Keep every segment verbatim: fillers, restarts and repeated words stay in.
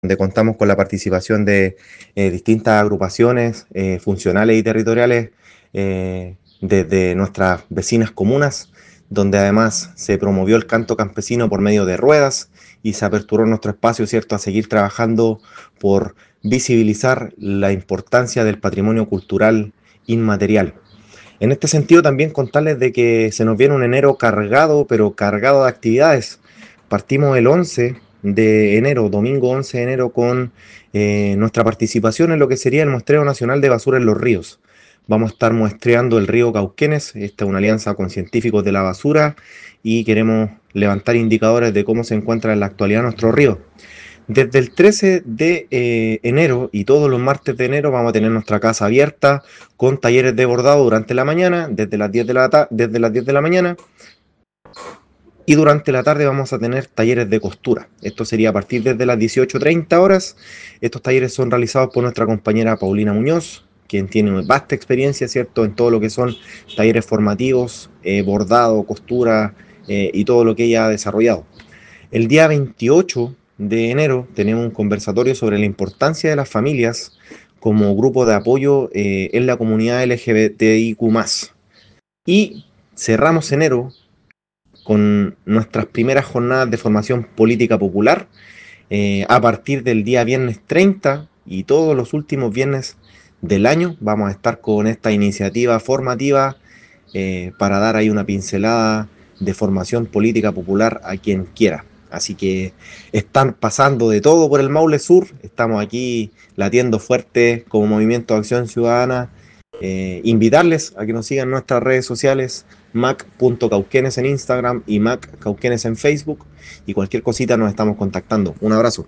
donde contamos con la participación de eh, distintas agrupaciones eh, funcionales y territoriales eh, desde nuestras vecinas comunas, donde además se promovió el canto campesino por medio de ruedas y se aperturó nuestro espacio, ¿cierto?, a seguir trabajando por visibilizar la importancia del patrimonio cultural inmaterial. En este sentido, también contarles de que se nos viene un enero cargado, pero cargado de actividades. Partimos el once de enero, domingo once de enero, con eh, nuestra participación en lo que sería el Muestreo Nacional de Basura en los Ríos. Vamos a estar muestreando el río Cauquenes, esta es una alianza con científicos de la basura, y queremos levantar indicadores de cómo se encuentra en la actualidad nuestro río. Desde el trece de eh, enero y todos los martes de enero vamos a tener nuestra casa abierta con talleres de bordado durante la mañana, desde las diez de la, ta- desde las diez de la mañana, y durante la tarde vamos a tener talleres de costura. Esto sería a partir desde las dieciocho treinta horas. Estos talleres son realizados por nuestra compañera Paulina Muñoz, quien tiene una vasta experiencia, ¿cierto?, en todo lo que son talleres formativos, eh, bordado, costura eh, y todo lo que ella ha desarrollado. El día veintiocho de enero tenemos un conversatorio sobre la importancia de las familias como grupo de apoyo eh, en la comunidad L G B T I Q más. Y cerramos enero con nuestras primeras jornadas de formación política popular eh, a partir del día viernes treinta y todos los últimos viernes del año vamos a estar con esta iniciativa formativa eh, para dar ahí una pincelada de formación política popular a quien quiera. Así que están pasando de todo por el Maule Sur, estamos aquí latiendo fuerte como Movimiento de Acción Ciudadana. Eh, invitarles a que nos sigan en nuestras redes sociales, mac punto cauquenes en Instagram y mac cauquenes en Facebook, y cualquier cosita nos estamos contactando. Un abrazo.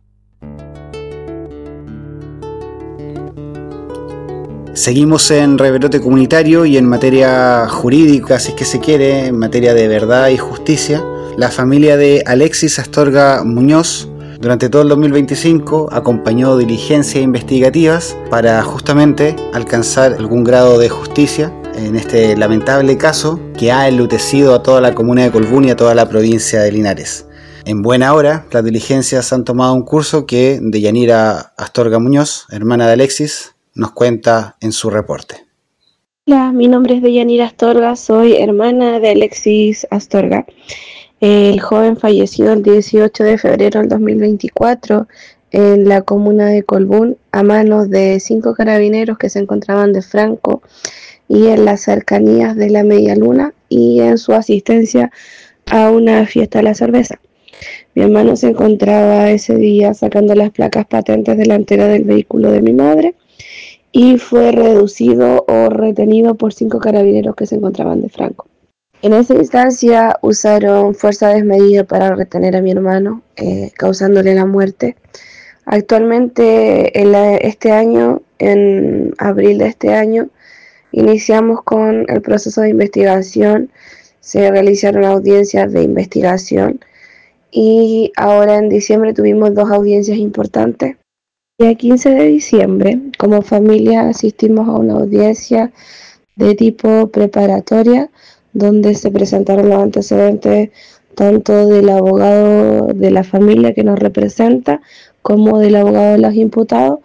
Seguimos en Rebrote Comunitario y en materia jurídica, si es que se quiere, en materia de verdad y justicia. La familia de Alexis Astorga Muñoz durante todo el dos mil veinticinco acompañó diligencias investigativas para justamente alcanzar algún grado de justicia en este lamentable caso que ha enlutecido a toda la comuna de Colbún y a toda la provincia de Linares. En buena hora, las diligencias han tomado un curso que Deyanira Astorga Muñoz, hermana de Alexis, nos cuenta en su reporte. Hola, mi nombre es Deyanira Astorga, soy hermana de Alexis Astorga. El joven fallecido el dieciocho de febrero del dos mil veinticuatro en la comuna de Colbún a manos de cinco carabineros que se encontraban de Franco y en las cercanías de la Media Luna y en su asistencia a una fiesta de la cerveza. Mi hermano se encontraba ese día sacando las placas patentes delanteras del vehículo de mi madre y fue reducido o retenido por cinco carabineros que se encontraban de Franco. En esa instancia usaron fuerza desmedida para retener a mi hermano, eh, causándole la muerte. Actualmente, en la, este año, en abril de este año, iniciamos con el proceso de investigación. Se realizaron audiencias de investigación y ahora en diciembre tuvimos dos audiencias importantes. El día quince de diciembre, como familia, asistimos a una audiencia de tipo preparatoria, donde se presentaron los antecedentes tanto del abogado de la familia que nos representa, como del abogado de los imputados,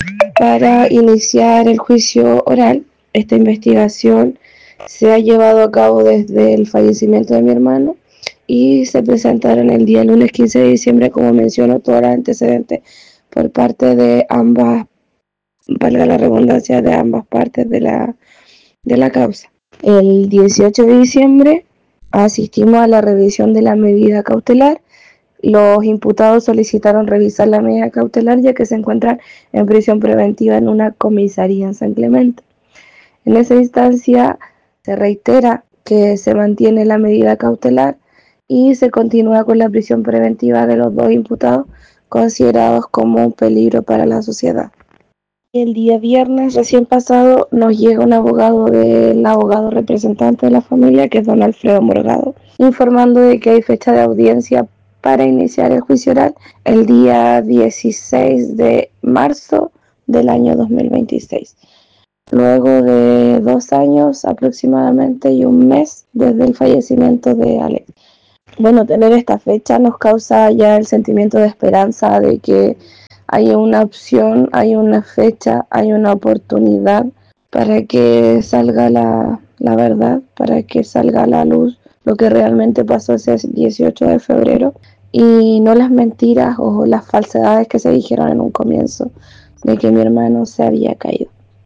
para iniciar el juicio oral. Esta investigación se ha llevado a cabo desde el fallecimiento de mi hermano y se presentaron el día lunes quince de diciembre, como menciono, todos los antecedentes por parte de ambas, valga la redundancia, de ambas partes de la, de la causa. El dieciocho de diciembre asistimos a la revisión de la medida cautelar. Los imputados solicitaron revisar la medida cautelar ya que se encuentran en prisión preventiva en una comisaría en San Clemente. En esa instancia se reitera que se mantiene la medida cautelar y se continúa con la prisión preventiva de los dos imputados considerados como un peligro para la sociedad. El día viernes recién pasado nos llega un abogado del abogado representante de la familia, que es don Alfredo Morgado, informando de que hay fecha de audiencia para iniciar el juicio oral el día dieciséis de marzo del año dos mil veintiséis. Luego de dos años aproximadamente y un mes desde el fallecimiento de Alex. Bueno, tener esta fecha nos causa ya el sentimiento de esperanza de que hay una opción, hay una fecha, hay una oportunidad para que salga la, la verdad, para que salga a la luz lo que realmente pasó ese dieciocho de febrero y no las mentiras o las falsedades que se dijeron en un comienzo de que mi hermano se había caído.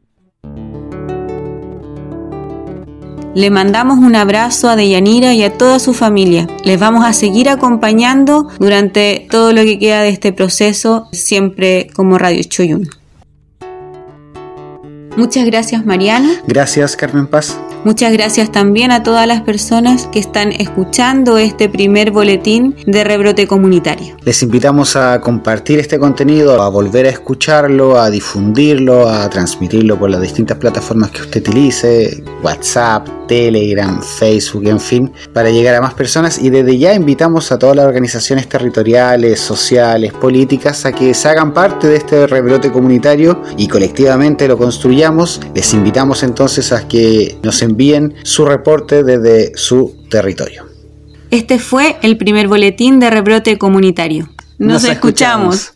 Le mandamos un abrazo a Deyanira y a toda su familia. Les vamos a seguir acompañando durante todo lo que queda de este proceso, siempre como Radio Choyún. Muchas gracias, Mariano. Gracias, Carmen Paz. Muchas gracias también a todas las personas que están escuchando este primer boletín de Rebrote Comunitario. Les invitamos a compartir este contenido, a volver a escucharlo, a difundirlo, a transmitirlo por las distintas plataformas que usted utilice, WhatsApp, Telegram, Facebook, en fin, para llegar a más personas. Y desde ya invitamos a todas las organizaciones territoriales, sociales, políticas a que se hagan parte de este rebrote comunitario y colectivamente lo construyamos. Les invitamos entonces a que nos envíen su reporte desde su territorio. Este fue el primer boletín de Rebrote Comunitario. Nos, Nos escuchamos.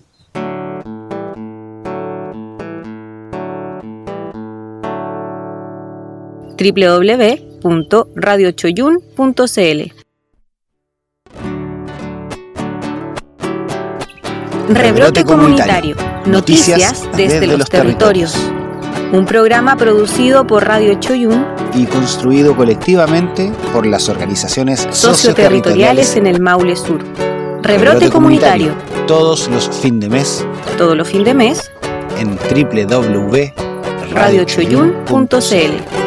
doble u doble u doble u punto radio choyún punto c l Rebrote Comunitario. Noticias desde, desde los, los territorios. territorios. Un programa producido por Radio Choyún y construido colectivamente por las organizaciones socioterritoriales en el Maule Sur. Rebrote, Rebrote comunitario. comunitario. Todos los fin de mes. Todos los fin de mes. En doble u doble u doble u punto radio choyún punto c l.